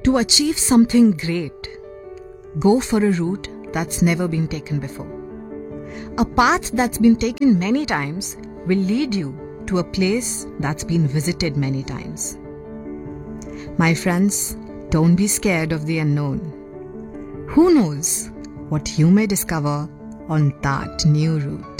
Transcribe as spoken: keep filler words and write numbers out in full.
To achieve something great, go for a route that's never been taken before. A path that's been taken many times will lead you to a place that's been visited many times. My friends, don't be scared of the unknown. Who knows what you may discover on that new route?